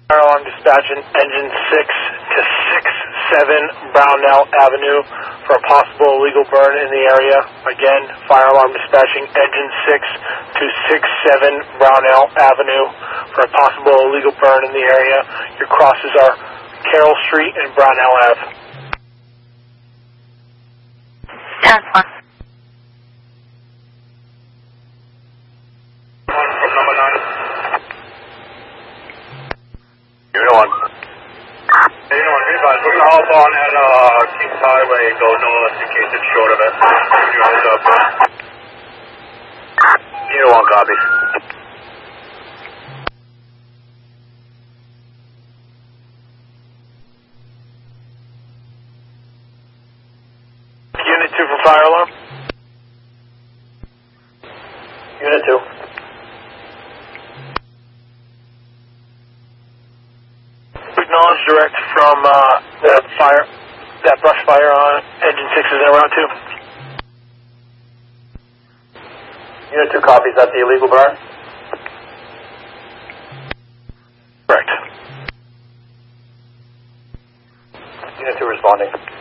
Fire alarm dispatching engine 6 to 67 Brownell Avenue for a possible illegal burn in the area. Again, fire alarm dispatching engine 6 to 67 Brownell Avenue for a possible illegal burn in the area. Your crosses are Carroll Street and Brownell Ave. That's fine. Unit 1. Unit 1, advise. We're going to hop on at Kings Highway and go north in case it's short of it. You hold up. Unit 1 copies. Unit 2 for fire alarm. Unit 2. Acknowledge direct from that brush fire on engine 6 is in route 2. Unit 2 copies. That's the illegal burn? Correct. Unit 2 responding.